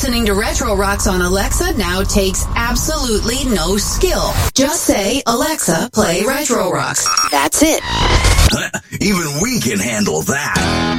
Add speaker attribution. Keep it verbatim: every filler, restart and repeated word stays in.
Speaker 1: Listening to Retro Rocks on Alexa now takes absolutely no skill. Just say, Alexa, play Retro Rocks. That's it.
Speaker 2: Even we can handle that.